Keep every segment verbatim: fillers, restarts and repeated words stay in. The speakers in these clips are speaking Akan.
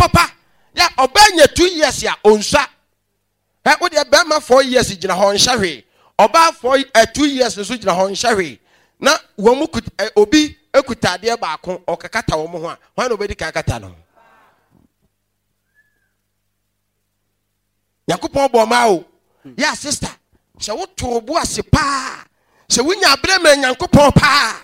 papa ya obanya two years ya onsa eh wo de be ma four years gina ho nhahwe oba for uh, two years nso gina ho nhahwe na wo mu uh, obi ekutade ba ko okakata wo mu ho a hwan na obedi kakata no yakopon bo ma o ya sister se wo to obu ase pa se wunya brema yankopon pa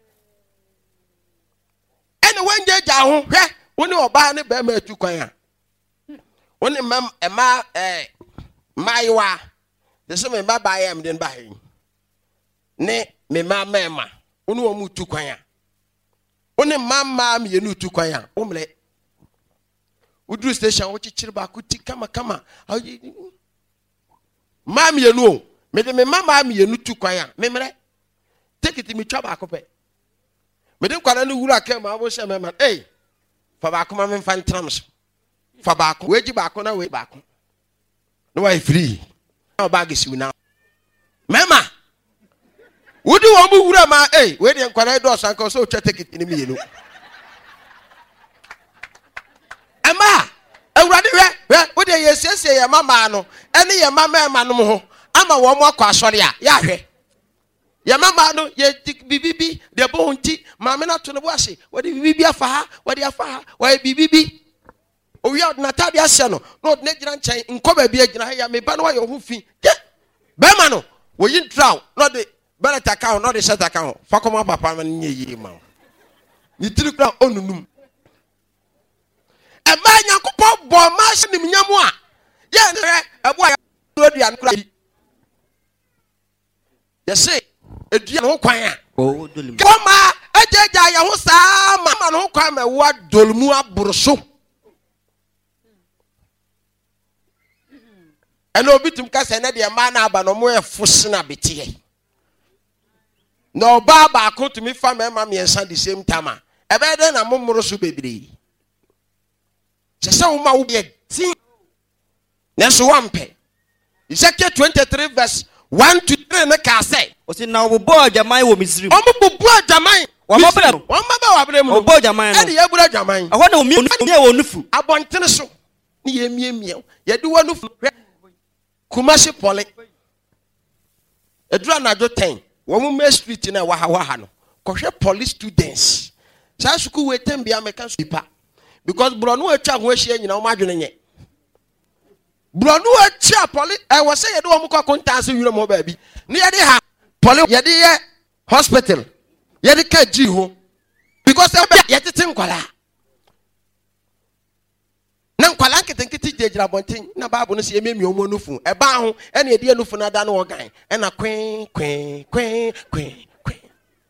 ene wanje ja ho hwe woni oba ne be ma atu kwan a woni mam ema eh maiwa de se me baba ya mden ba hin ne me ma mema woni wo mu tu kwan a woni mama me yenu tu kwan a omle udru station wo chichiri ba ku ti kama kama ma me yenu o me de me mama me yenu tu kwan a me mre take it me twa ba ko pe me de kwara ne wura ka ma wo she me ma eh fa ba ko ma me fan trams fa ba ko we ji ba ko na we ba ko no why free now bag is you now mema wodi wo mu wura ma eh we de kwara do san ko so twa take it ni me yenu ama awurade we we wo de yesiesie ya mama no ene ye mama ema no ho ama wo mo akọ asori a ya hwe ya mama no ye bibibi de bo nti mama na to no bo ase wo de bibibi afa ha wo de afa ha wo bibibi o wi na tabi ase no no de gina nchen nko ba bi agina ya me ba no wa ho fi be ma no wo yin traw no de beneta ka no de sheta ka ho fa ko ma papa ma nye yi ma ni tiri kra onunum e ma nyankopon bo ma hye nim nyam a ye ne ebo ya aduan kra ye se aduan ho kwan a o dolum koma ejeja ya ho saa ma no kwan ma wo adolmu aboroso eno obitum ka se ne de ma na aba no mo e fosena betie no ba ba ko to me fa me ma me ensa the same time e be de na momoro so bebiri se se wo ma wo be tin na so wampe Ezekiel twenty-three verse one to three ne ka say o se na wo bo ajaman wo Misrim o mo bo ajaman wo mo bra wo ma ba wa bra mu o bo ajaman no e de ye bra ajaman aho na o mi wo nufu abontene so ne ye mie mie ye de wo nufu Kumasi pole edura na jo ten wo mu me street na wa ha wa ha no kohwe police students sa school we tem bia me kan super because bro no atwa ho ahia nyina wo madwene nye bro no atwa police I was say ye do wo mu kwa kontanse wura mo ba bi ne ye de ha police ye de ye hospital ye de ka ji ho because ye tete nkwala na nkwala nketenkete jegira bonten na babu no se ememi omo nufu e ba ho e na edi nufu na da na ogan e na kwen kwen kwen kwen kwen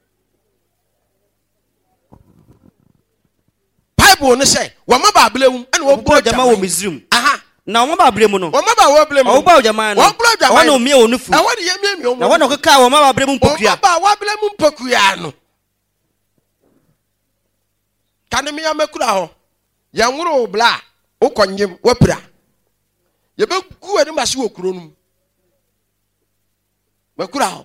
Bible no say wo ma ba blemu e na wo bro jama wo Misrim aha na wo ma blemu no wo ma ba wo blemu wo ba jama no wo bro jama wo na o mi o nufu e wo de ememi omo na wo na ko ka wo ma ba blemu mpokua wo ba wo blemu mpokua no kanemi ya makura ho ya nwuro bla ukonyem wapira yebe ku ade mase wokuro num makura ho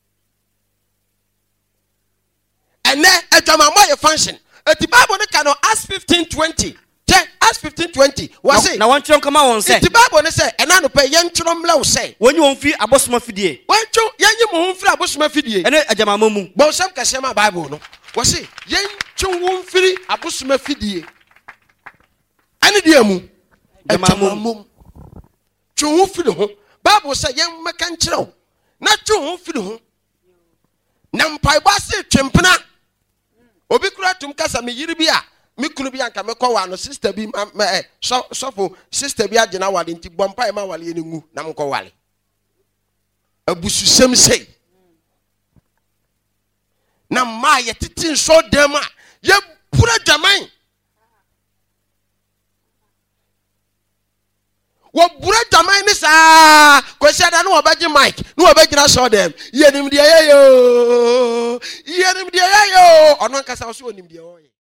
ene adwama mo ye function eti Bible ne ka no Acts fifteen twenty te Acts fifteen twenty wa say na won twom kama won say eti Bible ne say ena no pe ye ntworo mla wo say wonyi won fi abosoma fidie won twu yenyi mo ho firi abosoma fidie ene adwama mamu bo sam ka sema Bible no wa say yen twu won firi abosoma fidie ani dia mu jamamum twu firi ho Bible say yen meka nkyerɛw na twu firi ho na mpai ba se twempena obi kura tum kasa me yiri bi a me kunu bi anka me kɔ wa no sister bi eh so sofo sister bi agina wale nti bompai ma wale ne ngu na mkɔ wale abusu sem sei na ma ye titin so dem a ye pura jaman wo bura jaman ni sa ko se da no obaji mic no obagina so dem ye nim de ye yo ye nim de ye yo ono nkasa so nim de yo